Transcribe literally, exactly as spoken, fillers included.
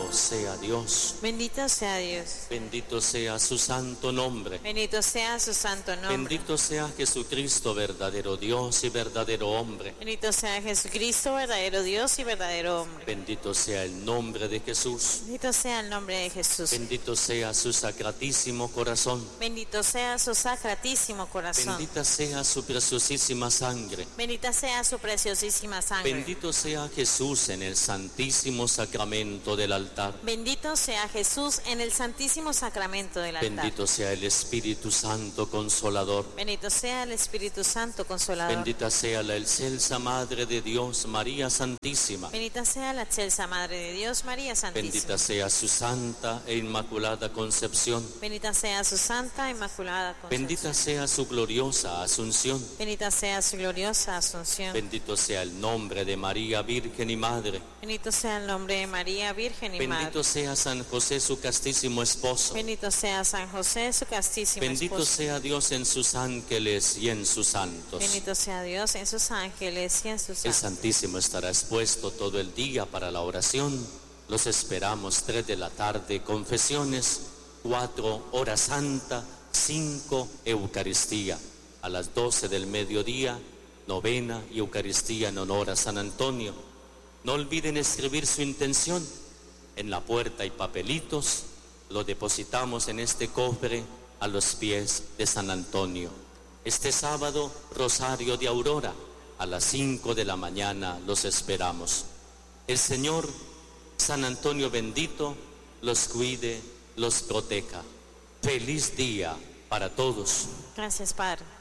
Bendito sea Dios. Bendito sea Dios. Bendito sea su santo nombre. Bendito sea su santo nombre. Bendito sea Jesucristo, verdadero Dios y verdadero hombre. Bendito sea Jesucristo, verdadero Dios y verdadero hombre. Bendito sea el nombre de Jesús. Bendito sea el nombre de Jesús. Bendito sea su sacratísimo corazón. Bendito sea su sacratísimo corazón. Bendita sea su preciosísima sangre. Bendita sea su preciosísima sangre. Bendito sea Jesús en el santísimo sacramento del altar. Bendito sea Jesús en el santísimo sacramento del altar. Bendito sea el Espíritu Santo Consolador. Bendito sea el Espíritu Santo Consolador. Bendita sea la excelsa Madre de Dios, María Santísima. Bendita sea la excelsa Madre de Dios, María Santísima. Bendita sea su santa e inmaculada concepción. Bendita sea su santa e inmaculada concepción. Bendita sea su gloriosa asunción. Bendita sea su gloriosa asunción. Bendito sea el nombre de María Virgen y Madre. Bendito sea el nombre de María Virgen y Bendito Madre. Bendito sea San José, su castísimo esposo. Bendito sea San José, su castísimo Bendito esposo. sea Dios en sus ángeles y en sus santos. Bendito sea Dios en sus ángeles y en sus El santos. Santísimo estará expuesto todo el día para la oración. Los esperamos tres de la tarde, confesiones, cuatro, hora santa, cinco, Eucaristía. A las doce del mediodía, novena y Eucaristía en honor a San Antonio. No olviden escribir su intención. En la puerta hay papelitos, lo depositamos en este cofre a los pies de San Antonio. Este sábado, Rosario de Aurora, a las cinco de la mañana los esperamos. El Señor, San Antonio bendito, los cuide, los proteja. Feliz día para todos. Gracias, Padre.